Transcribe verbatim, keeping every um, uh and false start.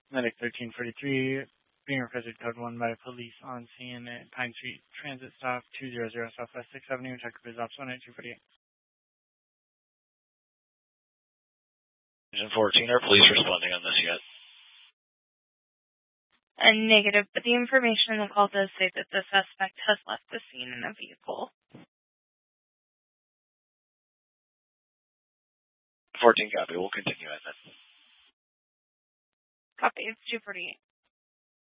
Medic thirteen forty-three, being requested code one by police on scene at Pine Street Transit Stop two hundred Southwest sixth Avenue. Check with Ops one eight two forty-eight. Engine fourteen, are police responding on this yet? A negative, but the information in the call does say that the suspect has left the scene in a vehicle. fourteen copy. We'll continue as that. Copy. It's two forty-eight.